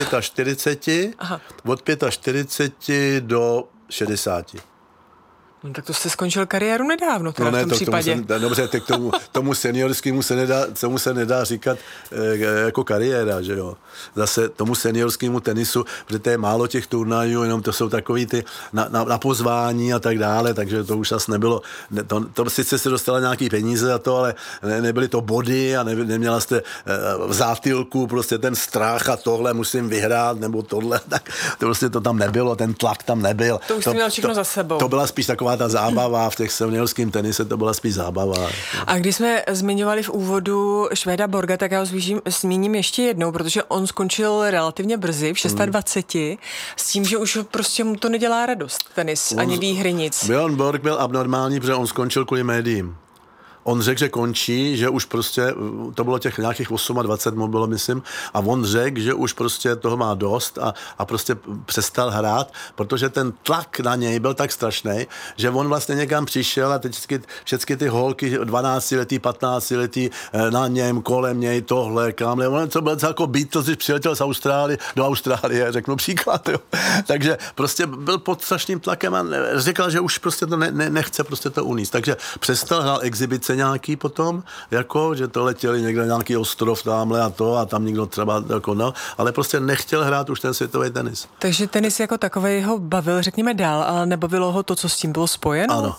45, od 45 do 60. No tak to jste skončil kariéru nedávno, teda v tom případě. Dobře, tak tomu seniorskému se nedá říkat jako kariéra, že jo. Zase tomu seniorskému tenisu, protože to je málo těch turnajů, jenom to jsou takový ty na pozvání a tak dále, takže to už asi nebylo. To sice se dostala nějaký peníze a to, ale nebyly to body a neměla jste v zátilku prostě ten strach a tohle musím vyhrát, nebo tohle, tak to prostě to tam nebylo, ten tlak tam nebyl. To už jste měl všechno za sebou. To byla spíš taková ta zábava, v těch seniorském tenise to byla spíš zábava. A když jsme zmiňovali v úvodu Švéda Borga, tak já ho zmíním ještě jednou, protože on skončil relativně brzy, v 26, s tím, že už prostě mu to nedělá radost, tenis, ani výhry, nic. Björn Borg byl abnormální, protože on skončil kvůli médiím. On řekl, že končí, že už prostě, to bylo těch nějakých 28 mu bylo, myslím, a on řekl, že už prostě toho má dost a prostě přestal hrát, protože ten tlak na něj byl tak strašný, že on vlastně někam přišel a teď všechny ty holky 12letý, 15letý na něm, kolem něj, tohle, kamle, on to byl jako Beatles, když přiletěl do Austrálie, řeknu příklad, jo. Takže prostě byl pod strašným tlakem a řekl, že už prostě to nechce prostě to uníst, takže přestal hrát exibice nějaký potom, jako, že to letěli někde nějaký ostrov tamhle a tam někdo třeba jako no, ale prostě nechtěl hrát už ten světový tenis. Takže tenis jako takovej ho bavil, řekněme dál, ale nebavilo ho to, co s tím bylo spojeno?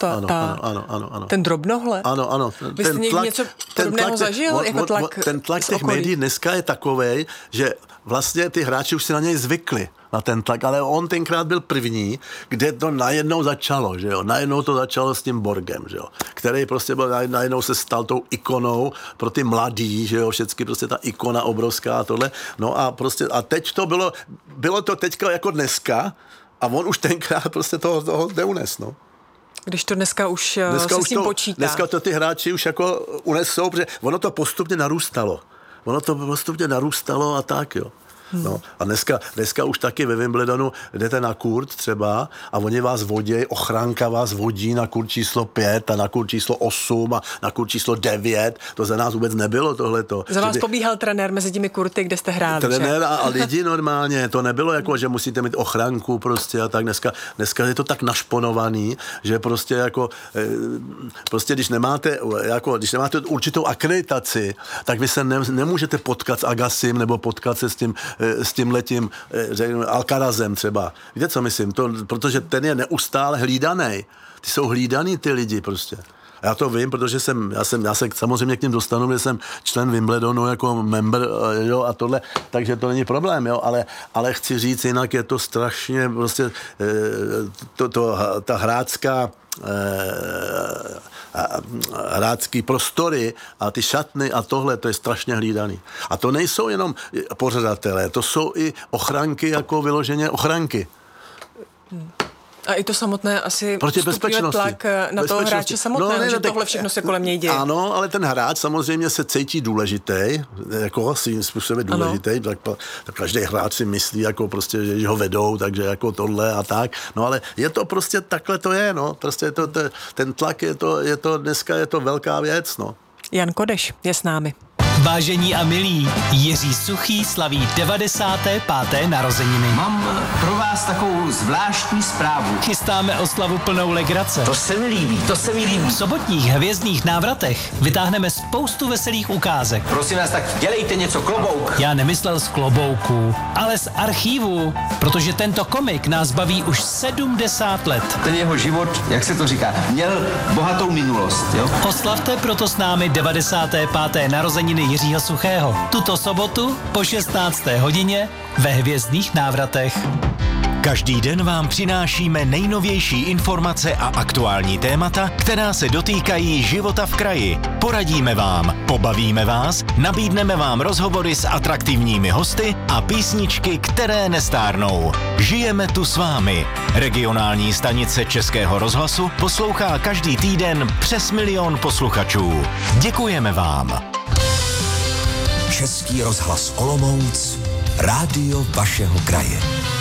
Ano. Ten drobnohled? Ano. Vy jste někdy něco podobného zažil? Ten tlak těch médií dneska je takovej, že vlastně ty hráči už si na něj zvykli, na ten tlak, ale on tenkrát byl první, kde to najednou začalo, že jo, najednou to začalo s tím Borgem, že jo, který prostě byl, najednou se stal tou ikonou pro ty mladý, že jo, všecky prostě ta ikona obrovská a tohle, no a prostě, a teď to bylo to teďka jako dneska a on už tenkrát prostě toho neunes, no. Když to dneska už se s tím počítá. Dneska to ty hráči už jako unesou, protože ono to postupně narůstalo a tak, jo. No, a dneska už taky ve Wimbledonu jdete na kurt třeba a oni vás vodí, ochranka vás vodí na kurt číslo 5 a na kurt číslo 8 a na kurt číslo 9. To za nás vůbec nebylo tohleto. Za vás pobíhal trenér mezi těmi kurty, kde jste hráli. Trenér a lidi normálně. To nebylo jako, že musíte mít ochranku prostě a tak. Dneska je to tak našponovaný, že prostě jako prostě když nemáte určitou akreditaci, tak vy se nemůžete potkat s Agassim nebo potkat se s tímhletím Alcarazem třeba. Víte, co myslím? Protože ten je neustále hlídaný. Ty jsou hlídaný ty lidi prostě. Já to vím, protože já se samozřejmě k ním dostanu, že jsem člen Wimbledonu jako member, jo, a tohle, takže to není problém, jo, ale chci říct, jinak je to strašně prostě ta hráčský prostory a ty šatny a tohle, to je strašně hlídaný. A to nejsou jenom pořadatelé, to jsou i ochranky, jako vyloženě ochranky. A i to samotné asi proti bezpečnosti. Tlak na toho hráče samotného, že tohle všechno se kolem něj děje. Ano, ale ten hráč samozřejmě se cítí důležitý, jako svým způsobem důležitý, tak každý hráč si myslí, jako prostě, že ho vedou, takže jako tohle a tak. No ale je to prostě, takhle to je, no. Prostě ten tlak je to dneska je to velká věc, no. Jan Kodeš je s námi. Vážení a milí, Jiří Suchý slaví 95. narozeniny. Mám pro vás takovou zvláštní zprávu. Chystáme oslavu plnou legrace. To se mi líbí. V sobotních hvězdných návratech vytáhneme spoustu veselých ukázek. Prosím vás, tak dělejte něco, klobouk. Já nemyslel z klobouků, ale z archívu, protože tento komik nás baví už 70 let. Ten jeho život, jak se to říká, měl bohatou minulost, jo? Oslavte proto s námi 95. narozeniny Jiřího Suchého. Tuto sobotu po 16. hodině ve hvězdných návratech. Každý den vám přinášíme nejnovější informace a aktuální témata, která se dotýkají života v kraji. Poradíme vám, pobavíme vás, nabídneme vám rozhovory s atraktivními hosty a písničky, které nestárnou. Žijeme tu s vámi. Regionální stanice Českého rozhlasu poslouchá každý týden přes 1 milion posluchačů. Děkujeme vám. Český rozhlas Olomouc, rádio vašeho kraje.